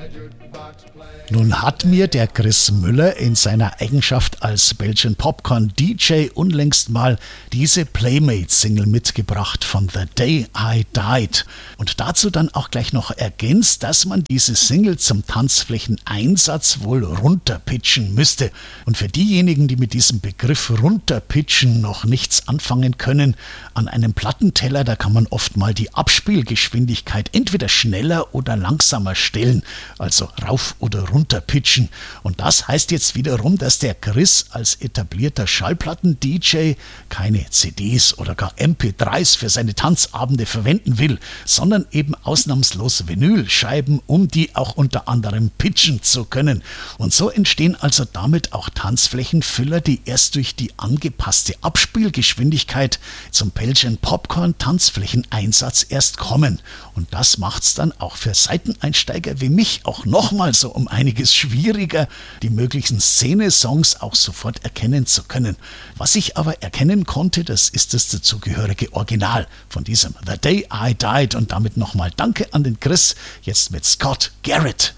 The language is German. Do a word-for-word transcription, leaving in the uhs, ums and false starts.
Nun hat mir der Chris Müller in seiner Eigenschaft als Belgian Popcorn D J unlängst mal diese Playmate-Single mitgebracht von The Day I Died und dazu dann auch gleich noch ergänzt, dass man diese Single zum Tanzflächeneinsatz wohl runterpitchen müsste. Und für diejenigen, die mit diesem Begriff runterpitchen noch nichts anfangen können, an einem Plattenteller, da kann man oft mal die Abspielgeschwindigkeit entweder schneller oder langsamer stellen, also rauf oder runter. Runterpitchen. Und das heißt jetzt wiederum, dass der Chris als etablierter Schallplatten-D J keine C Ds oder gar M P dreis für seine Tanzabende verwenden will, sondern eben ausnahmslos Vinylscheiben, um die auch unter anderem pitchen zu können. Und so entstehen also damit auch Tanzflächenfüller, die erst durch die angepasste Abspielgeschwindigkeit zum Belgian Popcorn Tanzflächeneinsatz erst kommen. Und das macht's dann auch für Seiteneinsteiger wie mich auch nochmal so um einiges schwieriger, die möglichen Szene-Songs auch sofort erkennen zu können. Was ich aber erkennen konnte, das ist das dazugehörige Original von diesem The Day I Died und damit nochmal Danke an den Chris, jetzt mit Scott Garrett.